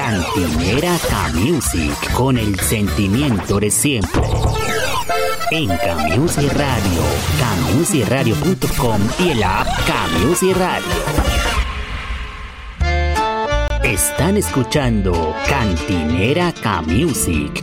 Cantinera K-Music, con el sentimiento de siempre. En K-Music Radio, kmusicradio.com y el app K-Music Radio. Están escuchando Cantinera K-Music